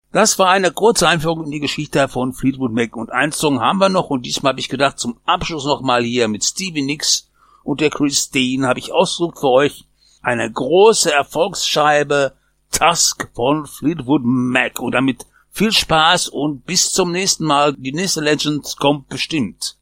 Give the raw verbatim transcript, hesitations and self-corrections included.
Das war eine kurze Einführung in die Geschichte von Fleetwood Mac. Und einen Song haben wir noch. Und diesmal habe ich gedacht, zum Abschluss nochmal hier mit Stevie Nicks und der Christine habe ich ausgesucht für euch eine große Erfolgsscheibe Tusk von Fleetwood Mac. Und damit viel Spaß und bis zum nächsten Mal. Die nächste Legend kommt bestimmt.